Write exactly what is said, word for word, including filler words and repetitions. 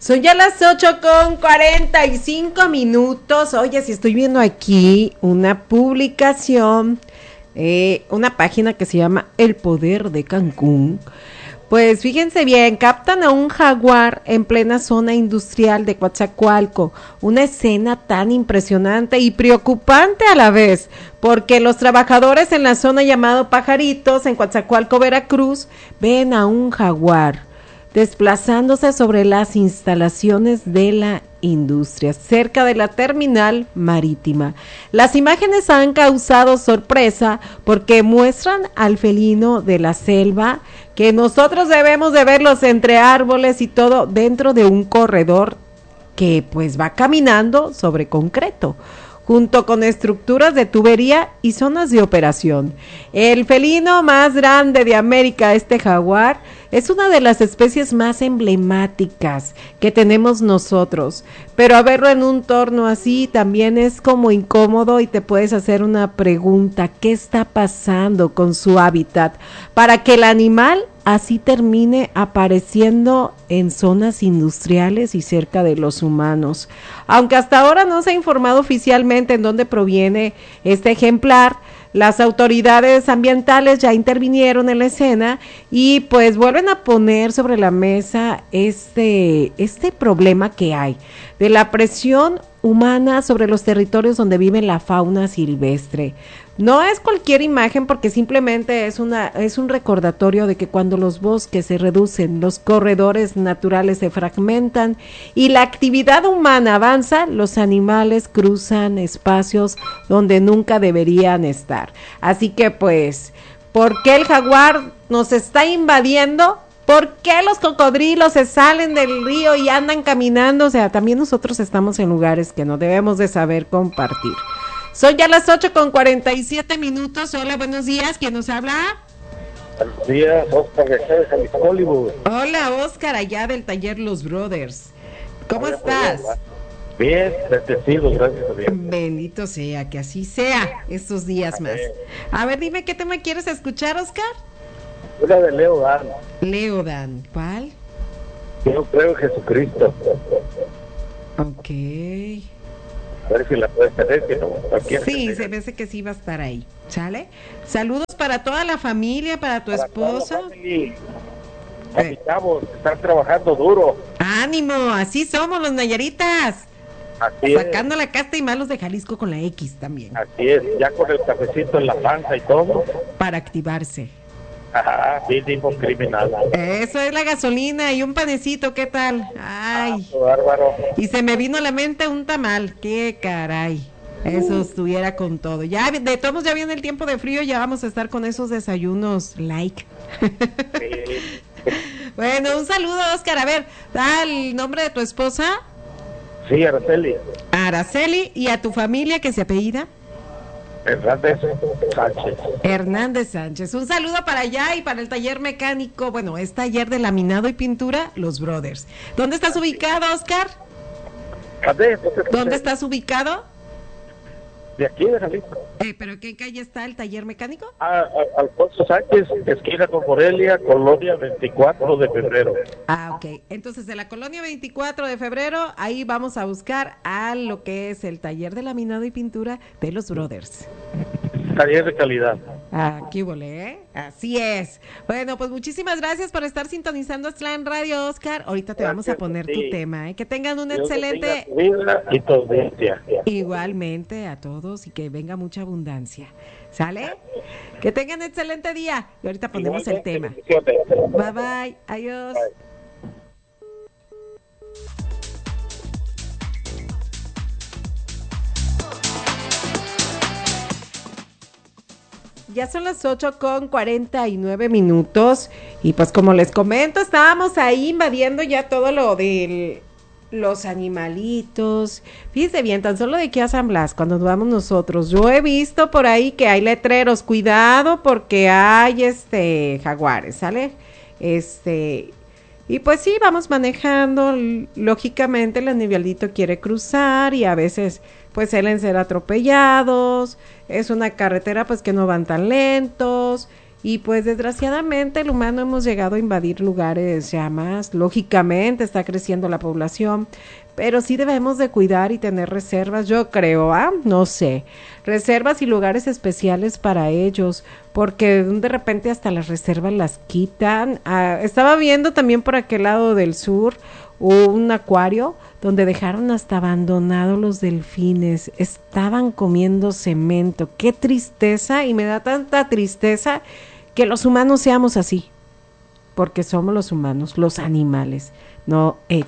Son ya las ocho con cuarenta y cinco minutos. Oye, si estoy viendo aquí una publicación, eh, una página que se llama El Poder de Cancún. Pues fíjense bien, captan a un jaguar en plena zona industrial de Coatzacoalco. Una escena tan impresionante y preocupante a la vez, porque los trabajadores en la zona llamado Pajaritos, en Coatzacoalco, Veracruz, ven a un jaguar desplazándose sobre las instalaciones de la industria, cerca de la terminal marítima. Las imágenes han causado sorpresa porque muestran al felino de la selva, que nosotros debemos de verlos entre árboles y todo, dentro de un corredor que pues va caminando sobre concreto, junto con estructuras de tubería y zonas de operación. El felino más grande de América, este jaguar, es una de las especies más emblemáticas que tenemos nosotros, pero a verlo en un entorno así también es como incómodo y te puedes hacer una pregunta: ¿qué está pasando con su hábitat para que el animal así termine apareciendo en zonas industriales y cerca de los humanos? Aunque hasta ahora no se ha informado oficialmente en dónde proviene este ejemplar, las autoridades ambientales ya intervinieron en la escena y pues vuelven a poner sobre la mesa este, este problema que hay de la presión humana sobre los territorios donde vive la fauna silvestre. No es cualquier imagen, porque simplemente es una es un recordatorio de que cuando los bosques se reducen, los corredores naturales se fragmentan y la actividad humana avanza, los animales cruzan espacios donde nunca deberían estar. Así que pues, ¿por qué el jaguar nos está invadiendo? ¿Por qué los cocodrilos se salen del río y andan caminando? O sea, también nosotros estamos en lugares que no debemos de saber compartir. Son ya las ocho con cuarenta y siete minutos. Hola, buenos días. ¿Quién nos habla? Buenos días, Oscar García de Jalisco, Hollywood. Hola, Oscar, allá del taller Los Brothers. ¿Cómo Hola, estás? Bien, bendecido, gracias a Dios. Bendito sea, que así sea estos días más. A ver, dime, ¿qué tema quieres escuchar, Oscar? Una de Leo Dan. Leo Dan, ¿cuál? Yo creo en Jesucristo. Ok. A ver si la puedes tener, que no. Sí, se me hace que sí va a estar ahí. ¿Sale? Saludos para toda la familia, para tu para esposa. Para mis chavos, están trabajando duro. ¡Ánimo! Así somos los nayaritas. Así Sacando es. la casta y malos de Jalisco con la X también. Así es, ya con el cafecito en la panza y todo. Para activarse. Ajá, mínimo criminal. Eso es la gasolina y un panecito, ¿qué tal? Ay, ah, bárbaro. Y se me vino a la mente un tamal, qué caray. Eso estuviera con todo. Ya de todos ya viene el tiempo de frío, ya vamos a estar con esos desayunos like. Sí. Bueno, un saludo, Oscar. A ver, da el nombre de tu esposa. Sí, Araceli. Araceli, ¿y a tu familia que se apellida? Hernández Sánchez. Hernández Sánchez. Un saludo para allá y para el taller mecánico. Bueno, es taller de laminado y pintura, Los Brothers. ¿Dónde estás ubicado, Oscar? ¿Dónde? ¿Dónde estás ubicado? De aquí, de Jalisco. Eh, ¿Pero qué calle está el taller mecánico? Ah, Alfonso Sánchez, esquina con Morelia, colonia veinticuatro de febrero. Ah, ok. Entonces, de la colonia veinticuatro de febrero, ahí vamos a buscar a lo que es el taller de laminado y pintura de Los Brothers. Taller de calidad. Ah, qué volé, ¿eh? Así es. Bueno, pues muchísimas gracias por estar sintonizando Aztlán Radio, Oscar. Ahorita te gracias, vamos a poner sí. tu tema, ¿eh? Que tengan un Dios excelente... Tu vida y tu audiencia. Igualmente a todos y que venga mucha abundancia. ¿Sale? Que tengan excelente día. Y ahorita ponemos el tema. Bye, bye. Adiós. Bye. Ya son las ocho con cuarenta y nueve minutos y pues como les comento, estábamos ahí invadiendo ya todo lo de los animalitos. Fíjense bien, tan solo de aquí a San Blas, cuando nos vamos nosotros, yo he visto por ahí que hay letreros, cuidado porque hay este jaguares, ¿sale? Este, y pues sí, vamos manejando, lógicamente el animalito quiere cruzar y a veces pues suelen ser atropellados. Es una carretera pues que no van tan lentos Y pues desgraciadamente el humano hemos llegado a invadir lugares ya más, lógicamente está creciendo la población, pero sí debemos de cuidar y tener reservas, yo creo, ¿ah? No sé, reservas y lugares especiales para ellos, porque de repente hasta las reservas las quitan. Ah, estaba viendo también por aquel lado del sur un acuario donde dejaron hasta abandonados los delfines, estaban comiendo cemento, qué tristeza, y me da tanta tristeza que los humanos seamos así, porque somos los humanos, los animales, no ellos.